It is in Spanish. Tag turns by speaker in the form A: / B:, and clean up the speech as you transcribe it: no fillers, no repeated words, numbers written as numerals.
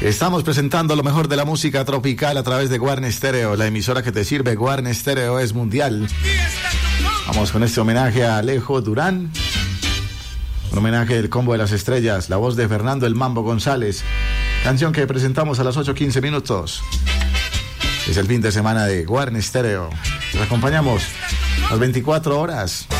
A: Estamos presentando lo mejor de la música tropical a través de Guarne Stereo. La emisora que te sirve, Guarne Stereo, es mundial. Vamos con este homenaje a Alejo Durán. Un homenaje del Combo de las Estrellas, la voz de Fernando El Mambo González. Canción que presentamos a las 8:15 minutos. Es el fin de semana de Guarne Stereo. Nos acompañamos las 24 horas.